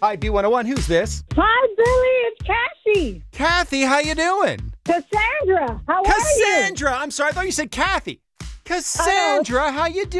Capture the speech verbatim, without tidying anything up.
Hi, B one oh one. Who's this? Hi, Billy. It's Cassie. Kathy, how you doing? Cassandra. How are you? Cassandra. I'm sorry. I thought you said Kathy. Cassandra, how you doing?